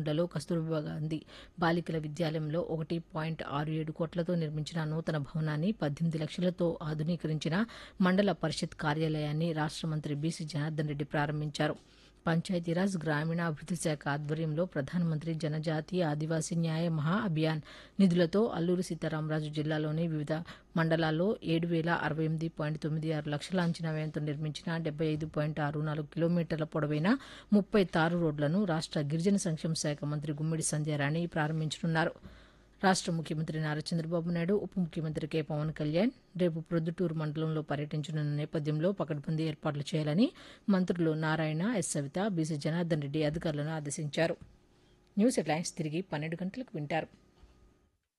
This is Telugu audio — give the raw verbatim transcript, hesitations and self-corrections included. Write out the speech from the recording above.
కోరుట్లలో కస్తూర్బా గాంధీ బాలికల విద్యాలయంలో ఒకటి పాయింట్ ఆరు ఏడు కోట్లతో నిర్మించిన నూతన భవనాన్ని, పద్దెనిమిది లక్షలతో ఆధునీకరించిన మండల పరిషత్ కార్యాలయాన్ని రాష్ట్ర మంత్రి బీసీ జనార్దన్ రెడ్డి ప్రారంభించారు. పంచాయతీరాజ్ గ్రామీణాభివృద్ది శాఖ ఆధ్వర్యంలో ప్రధానమంత్రి జనజాతీయ ఆదివాసీ న్యాయ మహా అభియాన్ నిధులతో అల్లూరి సీతారామరాజు జిల్లాలోని వివిధ మండలాల్లో ఏడు వేల అరవై ఎనిమిది పాయింట్ తొమ్మిది ఆరు లక్షల అంచనా వ్యయంతో నిర్మించిన డెబ్బై ఐదు పాయింట్ ఆరు నాలుగు కిలోమీటర్ల పొడవైన ముప్పై తారు రోడ్లను రాష్ట్ర గిరిజన సంక్షేమ శాఖ మంత్రి గుమ్మిడి సంధ్యారాణి ప్రారంభించనున్నారు. రాష్ట్ర ముఖ్యమంత్రి నారా చంద్రబాబు నాయుడు, ఉప ముఖ్యమంత్రి కె పవన్ కళ్యాణ్ రేపు ప్రొద్దుటూరు మండలంలో పర్యటించనున్న నేపథ్యంలో పకడ్బందీ ఏర్పాట్లు చేయాలని మంత్రులు నారాయణ, ఎస్ సవిత, బీసీ జనార్దన్ రెడ్డి అధికారులను ఆదేశించారు. న్యూస్ హెడ్లైన్స్ తిరిగి పన్నెండు గంటలకు వింటారు.